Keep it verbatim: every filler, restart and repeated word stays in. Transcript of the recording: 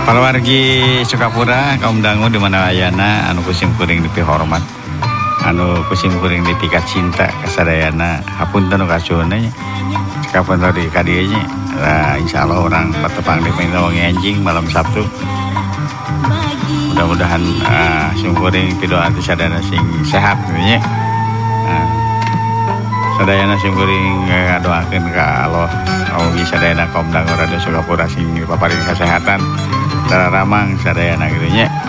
Paluargi Sukapura kaum dangu di mana ayana anu kusim kuring dipi hormat anu kusim kuring dipi cinta kasadayana hapunten kasuna kapan tadi kadieu nya lah insyaallah orang patepang di Wangi Anjing malam Sabtu mudah-mudahan uh, sim kuring pidoa teh sadayana sing sehat nya uh, sadayana sim kuring ngadoakeun ka Allah mugi sadayana kaum dangu Radio Sukapura sing paparing kesehatan Tara ramang sadayana gitu nya.